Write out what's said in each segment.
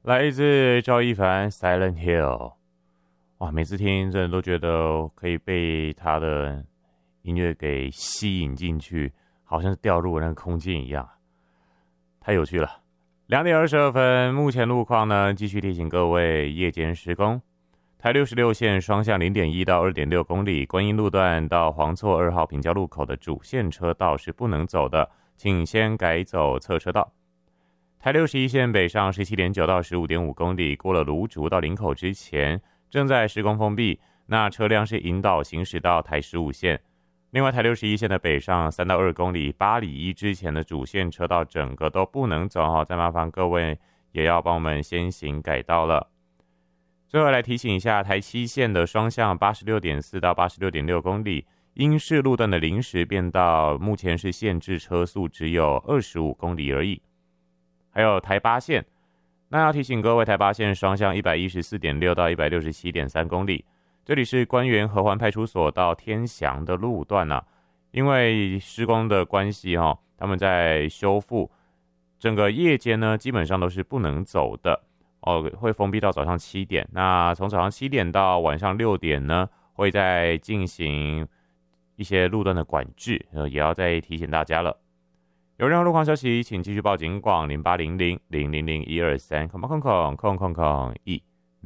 来自赵一凡《Silent Hill》。哇，每次听真的都觉得可以被他的音乐给吸引进去，好像是掉入那个空间一样，太有趣了。2:22，目前路况呢，继续提醒各位，夜间施工，台66线双向0.1到2.6公里，观音路段到黄错2号平交路口的主线车道是不能走的，请先改走侧车道。台61线北上17.9到15.5公里，过了芦竹到林口之前正在施工封闭，那车辆是引导行驶到台15线。另外台61线的北上3到2公里8里1之前的主线车道整个都不能走，再麻烦各位也要帮我们先行改道了。最后来提醒一下，台7线的双向86.4到86.6公里，因市路段的临时变道，目前是限制车速只有25公里而已。还有台8线，那要提醒各位，台8线双向114.6到167.3公里，这里是官员合欢派出所到天祥的路段因为施工的关系他们在修复，整个夜间呢基本上都是不能走的会封闭到早上7点。那从早上7点到晚上6点呢，会再进行一些路段的管制，也要再提醒大家了。有任何路况消息，请继续报警广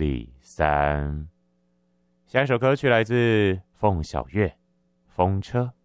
0800000123123。下一首歌曲来自凤小岳，风车。